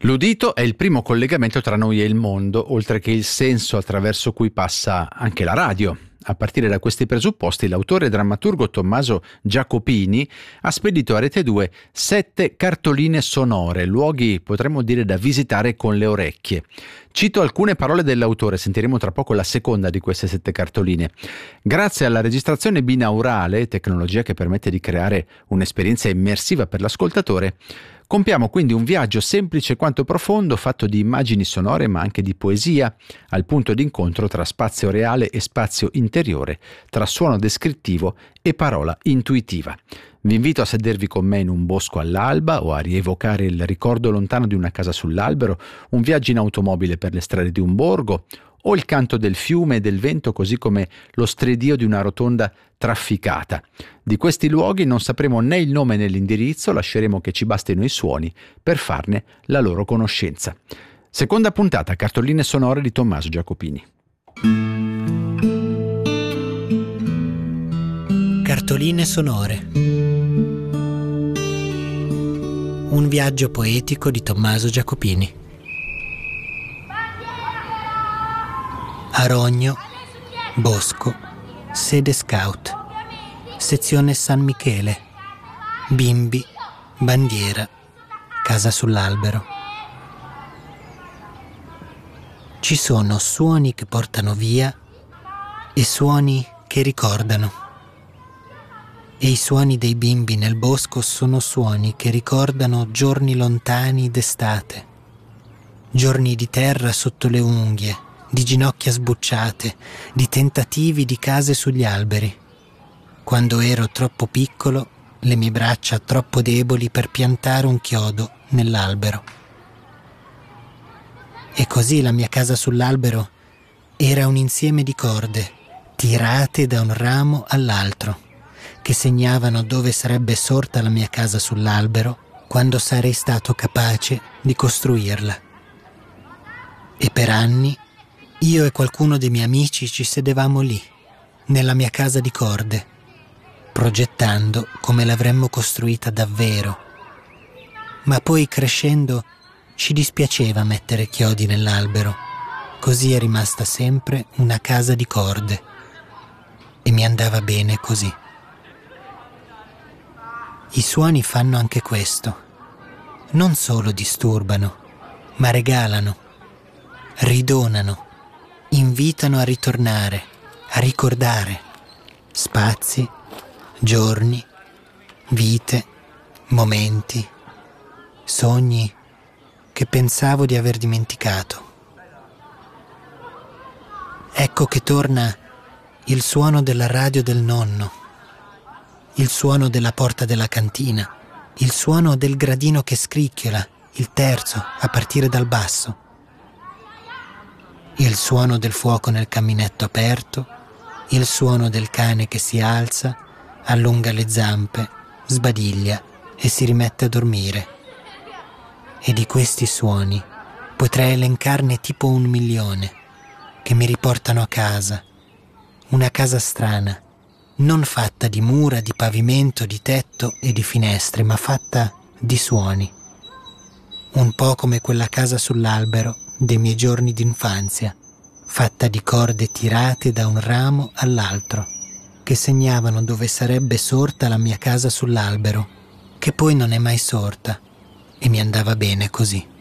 L'udito è il primo collegamento tra noi e il mondo, oltre che il senso attraverso cui passa anche la radio. A partire da questi presupposti, l'autore e drammaturgo Tommaso Giacopini ha spedito a Rete 2 7 cartoline sonore, luoghi potremmo dire da visitare con le orecchie. Cito alcune parole dell'autore, sentiremo tra poco la seconda di queste 7 cartoline. Grazie alla registrazione binaurale, tecnologia che permette di creare un'esperienza immersiva per l'ascoltatore, compiamo quindi un viaggio semplice quanto profondo, fatto di immagini sonore ma anche di poesia, al punto d'incontro tra spazio reale e spazio interiore, tra suono descrittivo e parola intuitiva. Vi invito a sedervi con me in un bosco all'alba o a rievocare il ricordo lontano di una casa sull'albero, un viaggio in automobile per le strade di un borgo o il canto del fiume e del vento, così come lo stridio di una rotonda trafficata. Di questi luoghi non sapremo né il nome né l'indirizzo, lasceremo che ci bastino i suoni per farne la loro conoscenza. Seconda puntata, cartoline sonore di Tommaso Giacopini. Cartoline sonore. Un viaggio poetico di Tommaso Giacopini. Arogno, Bosco, sede scout, sezione San Michele, bimbi, bandiera, casa sull'albero. Ci sono suoni che portano via e suoni che ricordano. E i suoni dei bimbi nel bosco sono suoni che ricordano giorni lontani d'estate, giorni di terra sotto le unghie, di ginocchia sbucciate, di tentativi di case sugli alberi. Quando ero troppo piccolo, le mie braccia troppo deboli per piantare un chiodo nell'albero. E così la mia casa sull'albero era un insieme di corde, tirate da un ramo all'altro, che segnavano dove sarebbe sorta la mia casa sull'albero quando sarei stato capace di costruirla. E per anni io e qualcuno dei miei amici ci sedevamo lì, nella mia casa di corde, progettando come l'avremmo costruita davvero. Ma poi crescendo ci dispiaceva mettere chiodi nell'albero, così è rimasta sempre una casa di corde e mi andava bene così. I suoni fanno anche questo, non solo disturbano, ma regalano, ridonano, invitano a ritornare, a ricordare spazi, giorni, vite, momenti, sogni che pensavo di aver dimenticato. Ecco che torna il suono della radio del nonno, il suono della porta della cantina, il suono del gradino che scricchiola, il terzo a partire dal basso, il suono del fuoco nel caminetto aperto, il suono del cane che si alza, allunga le zampe, sbadiglia e si rimette a dormire. E di questi suoni potrei elencarne tipo 1.000.000 che mi riportano a casa, una casa strana, non fatta di mura, di pavimento, di tetto e di finestre, ma fatta di suoni. Un po' come quella casa sull'albero dei miei giorni d'infanzia, fatta di corde tirate da un ramo all'altro, che segnavano dove sarebbe sorta la mia casa sull'albero, che poi non è mai sorta, e mi andava bene così.